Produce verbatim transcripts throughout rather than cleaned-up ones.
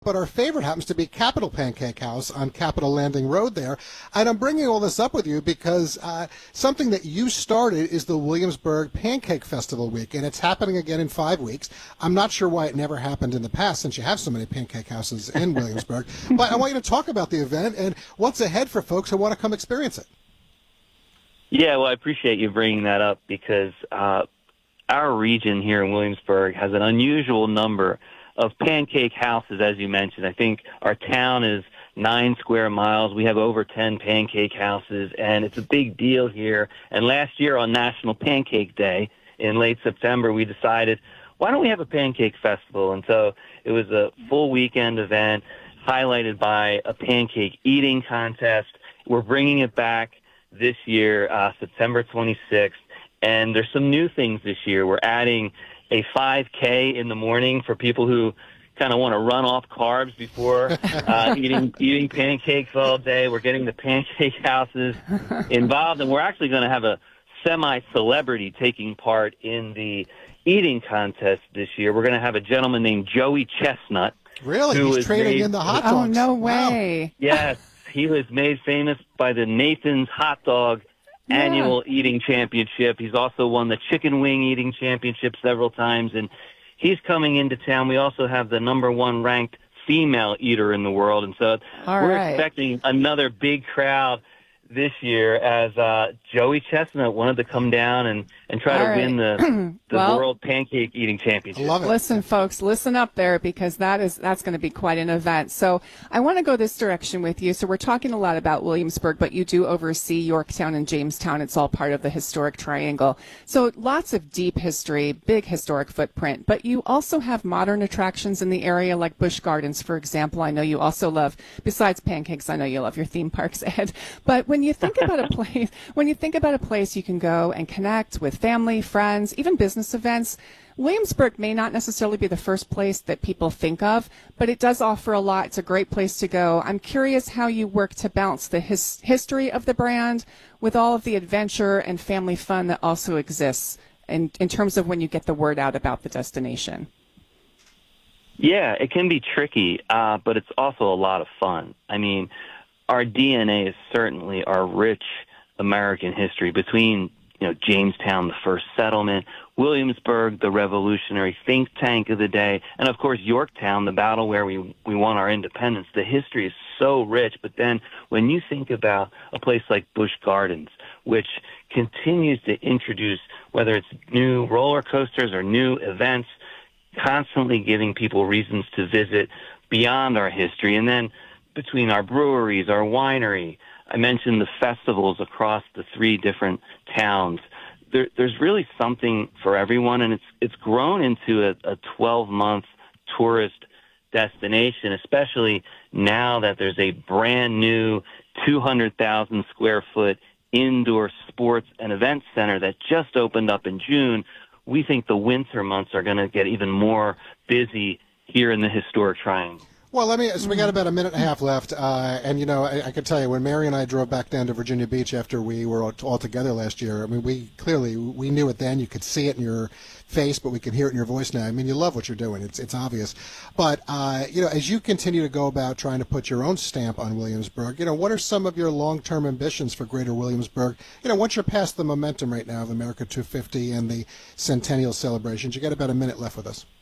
but our favorite happens to be Capital Pancake House on Capitol Landing Road there. And I'm bringing all this up with you because uh, something that you started is the Williamsburg Pancake Festival Week, and it's happening again in five weeks. I'm not sure why it never happened in the past since you have so many pancake houses in Williamsburg, but I want you to talk about the event and what's ahead for folks who want to come experience it. Yeah, well, I appreciate you bringing that up because uh, our region here in Williamsburg has an unusual number of pancake houses, as you mentioned. I think our town is nine square miles. We have over ten pancake houses, and it's a big deal here. And last year on National Pancake Day in late September, we decided, why don't we have a pancake festival? And so it was a full weekend event highlighted by a pancake eating contest. We're bringing it back this year, uh, September twenty-sixth. And there's some new things this year. We're adding a five K in the morning for people who kind of want to run off carbs before uh, eating eating pancakes all day. We're getting the pancake houses involved, and we're actually going to have a semi-celebrity taking part in the eating contest this year. We're going to have a gentleman named Joey Chestnut. Really? Who He's training made, in the hot dogs. Oh, no Wow. way. Yes, he was made famous by the Nathan's Hot Dog Yeah. Annual Eating Championship. He's also won the Chicken Wing Eating Championship several times, and he's coming into town. We also have the number one ranked female eater in the world, and so All we're right. expecting another big crowd this year as uh, Joey Chestnut wanted to come down and, and try All to right. win the, the Well, World Pancake Eating Championship. I love it. Listen, folks, listen up there because that is that's going to be quite an event. So I want to go this direction with you. So we're talking a lot about Williamsburg, but you do oversee Yorktown and Jamestown. It's all part of the historic triangle. So lots of deep history, big historic footprint, but you also have modern attractions in the area like Busch Gardens, for example. I know you also love, besides pancakes, I know you love your theme parks, Ed. But when you think about a place, when you think about a place you can go and connect with family, friends, even business events, Williamsburg may not necessarily be the first place that people think of, but it does offer a lot. It's a great place to go. I'm curious how you work to balance the his, history of the brand with all of the adventure and family fun that also exists in, in terms of when you get the word out about the destination. Yeah, it can be tricky, uh, but it's also a lot of fun. I mean, our D N A is certainly our rich American history between, you know, Jamestown, the first settlement, Williamsburg, the revolutionary think tank of the day, and of course Yorktown, the battle where we we won our independence. The history is so rich, but then when you think about a place like Busch Gardens, which continues to introduce, whether it's new roller coasters or new events, constantly giving people reasons to visit beyond our history, and then between our breweries, our winery, I mentioned the festivals across the three different towns. There, there's really something for everyone, and it's it's grown into a, a twelve-month tourist destination, especially now that there's a brand new two hundred thousand square foot indoor sports and event center that just opened up in June. We think the winter months are going to get even more busy here in the historic triangle. Well, let me. So we got about a minute and a half left, uh, and you know, I, I can tell you when Mary and I drove back down to Virginia Beach after we were all, all together last year. I mean, we clearly we knew it then. You could see it in your face, but we can hear it in your voice now. I mean, you love what you're doing. It's it's obvious. But uh, you know, as you continue to go about trying to put your own stamp on Williamsburg, you know, what are some of your long-term ambitions for Greater Williamsburg? You know, once you're past the momentum right now of America two fifty and the centennial celebrations, you got about a minute left with us.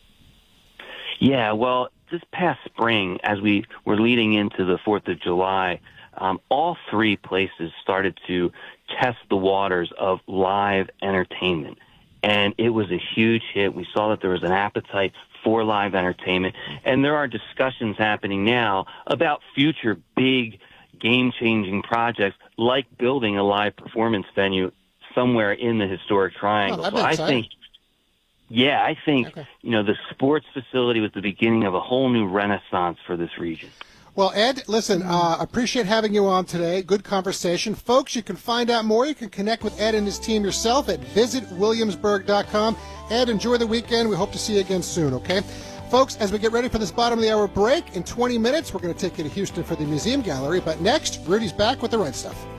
Yeah, well, this past spring, as we were leading into the fourth of July, um, all three places started to test the waters of live entertainment. And it was a huge hit. We saw that there was an appetite for live entertainment. And there are discussions happening now about future big game-changing projects like building a live performance venue somewhere in the historic triangle. Oh, so I think Yeah, I think, Okay. you know, the sports facility was the beginning of a whole new renaissance for this region. Well, Ed, listen, uh, appreciate having you on today. Good conversation. Folks, you can find out more. You can connect with Ed and his team yourself at visit williamsburg dot com. Ed, enjoy the weekend. We hope to see you again soon, okay? Folks, as we get ready for this bottom of the hour break, in twenty minutes, we're going to take you to Houston for the Museum Gallery. But next, Rudy's back with the Red Stuff.